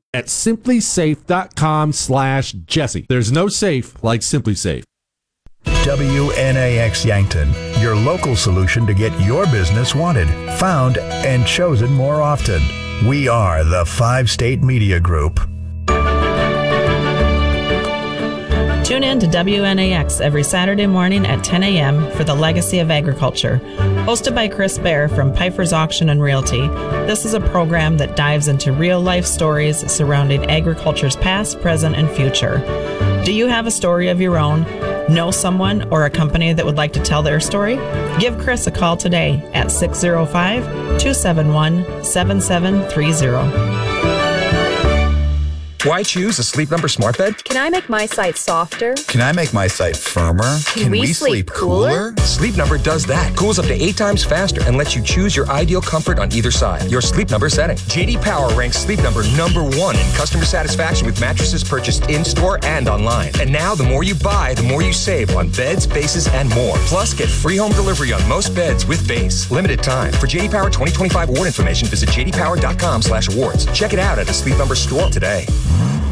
at simplysafe.com/Jesse. There's no safe like Simply Safe. WNAX Yankton, your local solution to get your business wanted, found, and chosen more often. We are the 5-State Media Group. Tune in to WNAX every Saturday morning at 10 a.m. for the Legacy of Agriculture. Hosted by Chris Baer from Piper's Auction and Realty, this is a program that dives into real-life stories surrounding agriculture's past, present, and future. Do you have a story of your own? Know someone or a company that would like to tell their story? Give Chris a call today at 605-271-7730. Why choose a Sleep Number smart bed? Can I make my site softer? Can I make my site firmer? Can we sleep cooler? Sleep Number does that. Cools up to 8 times faster and lets you choose your ideal comfort on either side. Your Sleep Number setting. J.D. Power ranks Sleep Number #1 in customer satisfaction with mattresses purchased in-store and online. And now, the more you buy, the more you save on beds, bases, and more. Plus, get free home delivery on most beds with base. Limited time. For J.D. Power 2025 award information, visit jdpower.com/awards. Check it out at a Sleep Number store today.